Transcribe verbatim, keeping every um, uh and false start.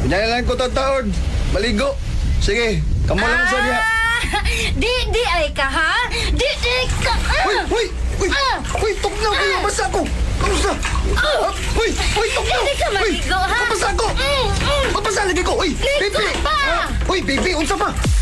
Unya lang ko tataon. Maligo. Sige, kamo lang sa diha. Ah, Di, di ay ka, ha? Di, di ka. ah. Uy, uy, uy. Ah. Uy, tuknaw kayo basa ko. Kamusta? Oh. Uy, uy, tuknaw. Hindi ka maligo, ha? Uy, basa ko. Mm, mm. Mabasa lagi ko. Uy, Ligo baby. pa. Ah, Uy, baby, unsa pa?